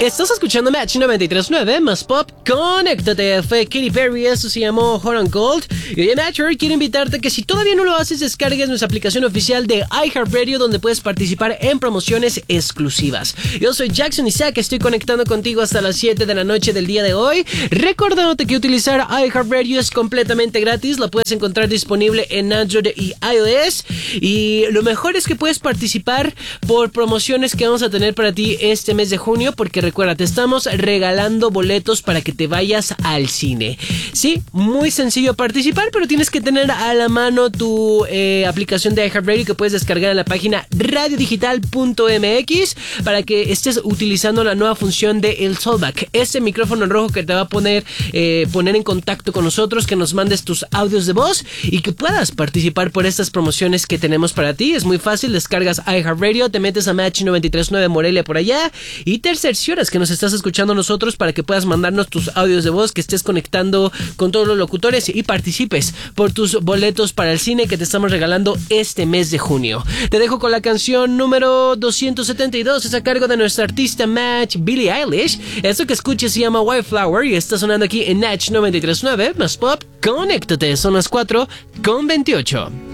Estás escuchando Match 93.9 más Pop. Conéctate. Fue Katy Perry, eso se llamó Hot and Cold. Y hoy en Matcher quiero invitarte que si todavía no lo haces, descargues nuestra aplicación oficial de iHeartRadio, donde puedes participar en promociones exclusivas. Yo soy Jackson Isaac, estoy conectando contigo hasta las 7 de la noche del día de hoy. Recordándote que utilizar iHeartRadio es completamente gratis. La puedes encontrar disponible en Android y iOS. Y lo mejor es que puedes participar por promociones que vamos a tener para ti este mes de junio, porque recuerda, te estamos regalando boletos para que te vayas al cine. Sí, muy sencillo participar, pero tienes que tener a la mano tu aplicación de iHeartRadio, que puedes descargar en la página radiodigital.mx para que estés utilizando la nueva función de el Soulback, ese micrófono rojo que te va a poner en contacto con nosotros, que nos mandes tus audios de voz y que puedas participar por estas promociones que tenemos para ti. Es muy fácil, descargas iHeartRadio, te metes a Match 93.9 Morelia por allá y te cercioras que nos estás escuchando nosotros para que puedas mandarnos tus audios de voz, que estés conectando con todos los locutores y participes por tus boletos para el cine que te estamos regalando este mes de junio. Te dejo con la canción número 272, es a cargo de nuestra artista Match, Billie Eilish. Esto que escuches se llama Wildflower y está sonando aquí en Match 93.9 más Pop. Conéctate, son las 4:28.